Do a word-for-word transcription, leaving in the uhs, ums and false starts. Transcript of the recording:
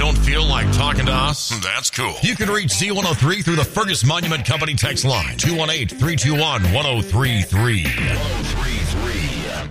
don't feel like talking to us? That's cool. You can reach Z one oh three through the Fergus Monument Company text line, two one eight, three two one, one oh three three.